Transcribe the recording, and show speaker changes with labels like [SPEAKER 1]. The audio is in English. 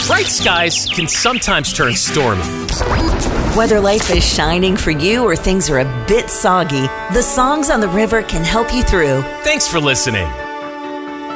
[SPEAKER 1] Bright skies can sometimes turn stormy.
[SPEAKER 2] Whether life is shining for you or things are a bit soggy, the songs on the river can help you through.
[SPEAKER 1] Thanks for listening.